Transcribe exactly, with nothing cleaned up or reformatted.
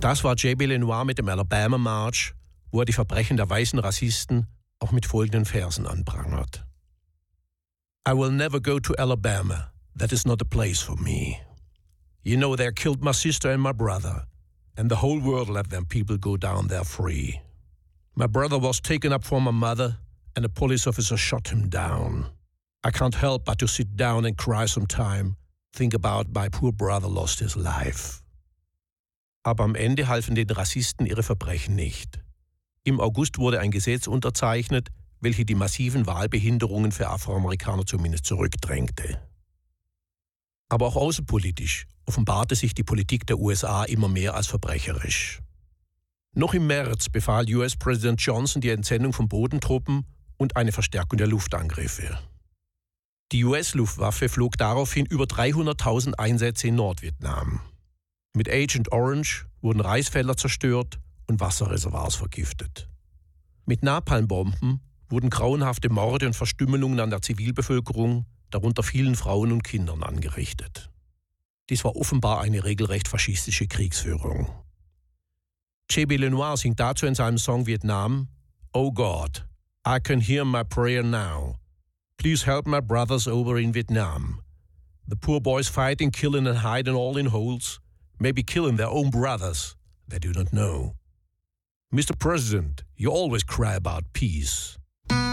Das war J B Lenoir mit dem Alabama March, wo er die Verbrechen der weißen Rassisten auch mit folgenden Versen anprangert. I will never go to Alabama. That is not a place for me. You know, they killed my sister and my brother, and the whole world let them people go down there free. My brother was taken up from my mother, and a police officer shot him down. I can't help but to sit down and cry sometime, think about my poor brother lost his life. Aber am Ende halfen den Rassisten ihre Verbrechen nicht. Im August wurde ein Gesetz unterzeichnet, welche die massiven Wahlbehinderungen für Afroamerikaner zumindest zurückdrängte. Aber auch außenpolitisch offenbarte sich die Politik der U S A immer mehr als verbrecherisch. Noch im März befahl U S-Präsident Johnson die Entsendung von Bodentruppen und eine Verstärkung der Luftangriffe. Die U S-Luftwaffe flog daraufhin über dreihunderttausend Einsätze in Nordvietnam. Mit Agent Orange wurden Reisfelder zerstört und Wasserreservoirs vergiftet. Mit Napalmbomben wurden grauenhafte Morde und Verstümmelungen an der Zivilbevölkerung, darunter vielen Frauen und Kindern, angerichtet. Dies war offenbar eine regelrecht faschistische Kriegsführung. J B Lenoir singt dazu in seinem Song Vietnam: Oh God, I can hear my prayer now. Please help my brothers over in Vietnam. The poor boys fighting, killing and hiding all in holes, maybe killing their own brothers they do not know. Mister President, you always cry about peace.